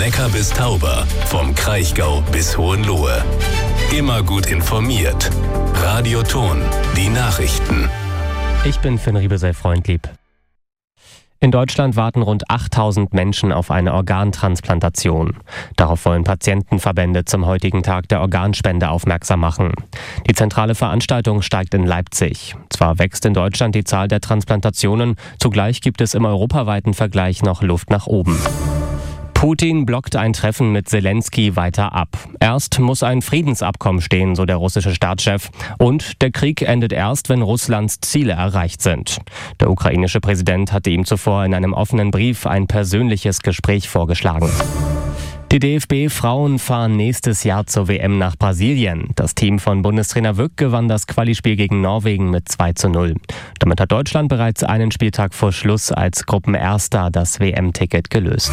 Neckar bis Tauber, vom Kraichgau bis Hohenlohe. Immer gut informiert. Radio Thon, die Nachrichten. Ich bin Finn Riebesell-Freundlieb. In Deutschland warten rund 8000 Menschen auf eine Organtransplantation. Darauf wollen Patientenverbände zum heutigen Tag der Organspende aufmerksam machen. Die zentrale Veranstaltung steigt in Leipzig. Zwar wächst in Deutschland die Zahl der Transplantationen, zugleich gibt es im europaweiten Vergleich noch Luft nach oben. Putin blockt ein Treffen mit Zelensky weiter ab. Erst muss ein Friedensabkommen stehen, so der russische Staatschef. Und der Krieg endet erst, wenn Russlands Ziele erreicht sind. Der ukrainische Präsident hatte ihm zuvor in einem offenen Brief ein persönliches Gespräch vorgeschlagen. Die DFB-Frauen fahren nächstes Jahr zur WM nach Brasilien. Das Team von Bundestrainer Wück gewann das Qualispiel gegen Norwegen mit 2:0. Damit hat Deutschland bereits einen Spieltag vor Schluss als Gruppenerster das WM-Ticket gelöst.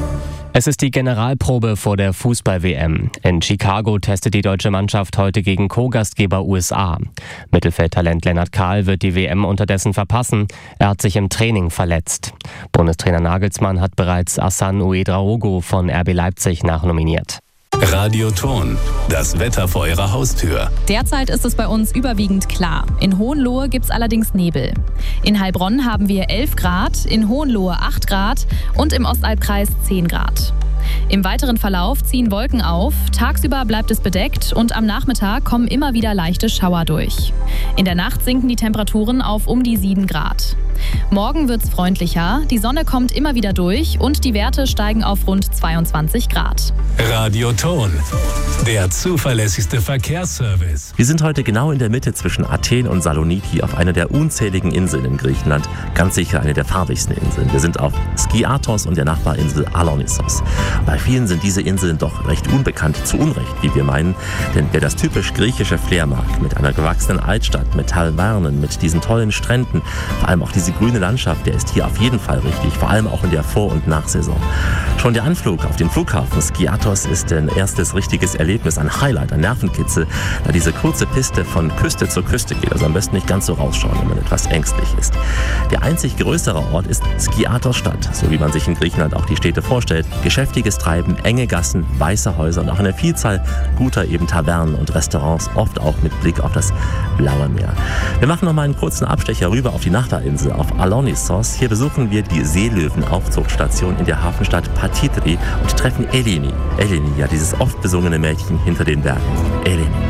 Es ist die Generalprobe vor der Fußball-WM. In Chicago testet die deutsche Mannschaft heute gegen Co-Gastgeber USA. Mittelfeldtalent Lennart Kahl wird die WM unterdessen verpassen. Er hat sich im Training verletzt. Bundestrainer Nagelsmann hat bereits Hassan Ouedraogo von RB Leipzig nachnominiert. Radio Thon, das Wetter vor Ihrer Haustür. Derzeit ist es bei uns überwiegend klar. In Hohenlohe gibt es allerdings Nebel. In Heilbronn haben wir 11 Grad, in Hohenlohe 8 Grad und im Ostalbkreis 10 Grad. Im weiteren Verlauf ziehen Wolken auf, tagsüber bleibt es bedeckt und am Nachmittag kommen immer wieder leichte Schauer durch. In der Nacht sinken die Temperaturen auf um die 7 Grad. Morgen wird's freundlicher, die Sonne kommt immer wieder durch und die Werte steigen auf rund 22 Grad. Radio Thon, der zuverlässigste Verkehrsservice. Wir sind heute genau in der Mitte zwischen Athen und Saloniki auf einer der unzähligen Inseln in Griechenland. Ganz sicher eine der farbigsten Inseln. Wir sind auf Skiathos und der Nachbarinsel Alonissos. Bei vielen sind diese Inseln doch recht unbekannt, zu Unrecht, wie wir meinen. Denn wer das typisch griechische Flair mag, mit einer gewachsenen Altstadt, mit Taverne, mit diesen tollen Stränden, vor allem auch diese grüne Landschaft, der ist hier auf jeden Fall richtig, vor allem auch in der Vor- und Nachsaison. Schon der Anflug auf den Flughafen Skiathos ist ein erstes richtiges Erlebnis, ein Highlight, ein Nervenkitzel, da diese kurze Piste von Küste zu Küste geht, also am besten nicht ganz so rausschauen, wenn man etwas ängstlich ist. Der einzig größere Ort ist Skiathos Stadt, so wie man sich in Griechenland auch die Städte vorstellt. Geschäftiges Treiben, enge Gassen, weiße Häuser und auch eine Vielzahl guter eben Tavernen und Restaurants, oft auch mit Blick auf das blaue Meer. Wir machen noch mal einen kurzen Abstecher rüber auf die Nachbarinsel, auf Alonissos. Hier besuchen wir die Seelöwen-Aufzuchtstation in der Hafenstadt Patitri und treffen Eleni. Eleni, ja, dieses oft besungene Mädchen hinter den Bergen. Eleni.